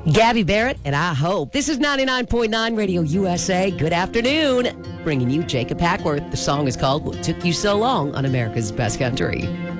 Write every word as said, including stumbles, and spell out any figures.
Gabby Barrett, and I hope. This is ninety-nine point nine Radio U S A. Good afternoon. Bringing you Jacob Hackworth. The song is called What Took You So Long on America's Best Country.